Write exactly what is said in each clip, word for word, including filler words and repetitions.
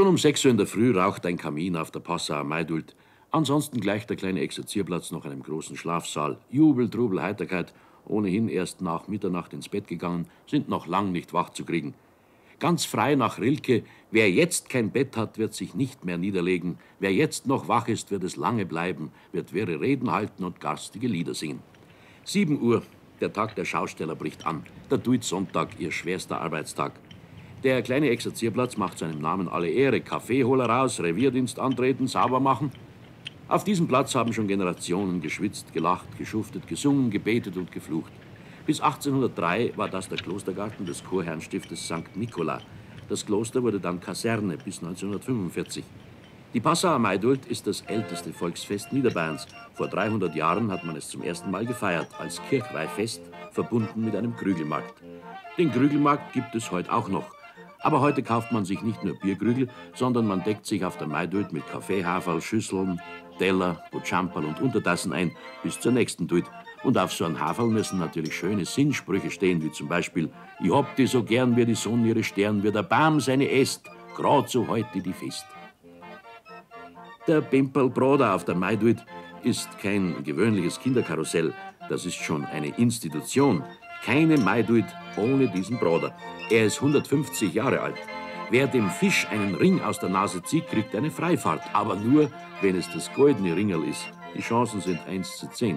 Schon um sechs Uhr in der Früh raucht ein Kamin auf der Passauer Maidult. Ansonsten gleicht der kleine Exerzierplatz noch einem großen Schlafsaal. Jubel, Trubel, Heiterkeit, ohnehin erst nach Mitternacht ins Bett gegangen, sind noch lang nicht wach zu kriegen. Ganz frei nach Rilke: Wer jetzt kein Bett hat, wird sich nicht mehr niederlegen. Wer jetzt noch wach ist, wird es lange bleiben, wird wirre Reden halten und garstige Lieder singen. Sieben Uhr, der Tag der Schausteller bricht an. Der Duit-Sonntag, ihr schwerster Arbeitstag. Der kleine Exerzierplatz macht seinem Namen alle Ehre. Kaffee hol raus, Revierdienst antreten, sauber machen. Auf diesem Platz haben schon Generationen geschwitzt, gelacht, geschuftet, gesungen, gebetet und geflucht. Bis achtzehnhundertdrei war das der Klostergarten des Chorherrenstiftes Sankt Nikola. Das Kloster wurde dann Kaserne bis neunzehnhundertfünfundvierzig. Die Passauer Maidult ist das älteste Volksfest Niederbayerns. Vor dreihundert Jahren hat man es zum ersten Mal gefeiert, als Kirchweihfest, verbunden mit einem Krügelmarkt. Den Krügelmarkt gibt es heute auch noch. Aber heute kauft man sich nicht nur Bierkrügel, sondern man deckt sich auf der Maidult mit Kaffeehaferl, Schüsseln, Teller, Butschamperl und Untertassen ein, bis zur nächsten Dult. Und auf so einem Haferl müssen natürlich schöne Sinnsprüche stehen, wie zum Beispiel: Ich hab die so gern, wie die Sonne ihre Stern, wie der Baum seine Äst, grad so heute die Fest. Der Pemperl-Broder auf der Maidult ist kein gewöhnliches Kinderkarussell, das ist schon eine Institution. Keine Maidult ohne diesen Broder. Er ist hundertfünfzig Jahre alt. Wer dem Fisch einen Ring aus der Nase zieht, kriegt eine Freifahrt. Aber nur, wenn es das goldene Ringerl ist. Die Chancen sind eins zu zehn.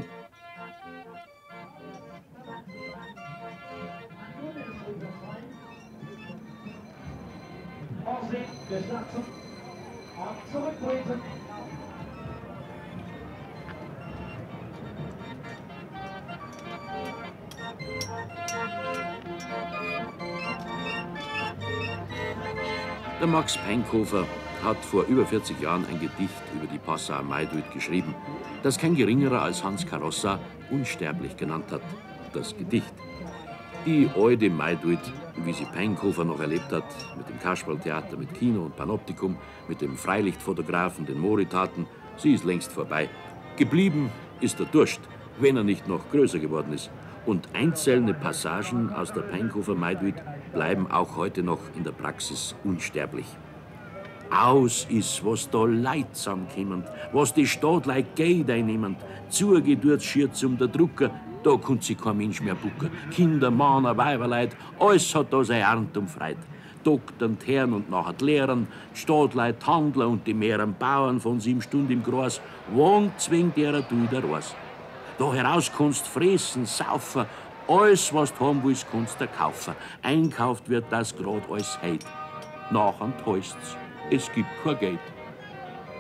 Der Max Peinkhofer hat vor über vierzig Jahren ein Gedicht über die Passauer Maidult geschrieben, das kein geringerer als Hans Karossa unsterblich genannt hat. Das Gedicht. Die Eude Maidult, wie sie Peinkhofer noch erlebt hat, mit dem Kasperltheater, mit Kino und Panoptikum, mit dem Freilichtfotografen, den Moritaten, sie ist längst vorbei. Geblieben ist der Durst, wenn er nicht noch größer geworden ist. Und einzelne Passagen aus der Peinkhofer Maidult bleiben auch heute noch in der Praxis unsterblich. Aus ist, was da Leid zusammenkommen, was die Stadt like Geld einnehmen, zugedurrt schier zum der Drucker, da konnt sich kein Mensch mehr bucken. Kinder, Männer, Weiberleid, alles hat da seine Ernte und Freit. Doktorn, Herren und nachher die Lehrern, Stadtleit, Handler und die mehreren Bauern von sieben Stunden im Gras, wann zwingt derer du der Ras. Da heraus kannst fressen, saufen, alles, was du haben willst, kannst du kaufen. Einkauft wird das grad alles heut. Nachher heist's, es gibt kein Geld.